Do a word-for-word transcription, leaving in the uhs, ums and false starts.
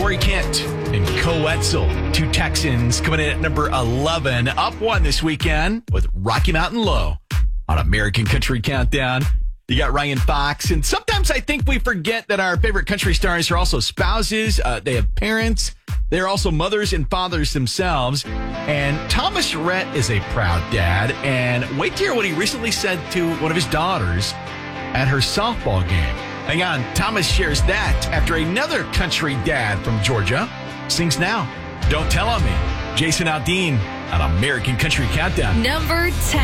Corey Kent and Coetzel, two Texans coming in at number eleven, up one this weekend with Rocky Mountain Low on American Country Countdown. You got Ryan Fox, and sometimes I think we forget that our favorite country stars are also spouses. Uh, they have parents. They're also mothers and fathers themselves. And Thomas Rhett is a proud dad. And wait to hear what he recently said to one of his daughters at her softball game. Hang on, Thomas shares that after another country dad from Georgia sings now. Don't Tell on Me. Jason Aldean on American Country Countdown. Number ten.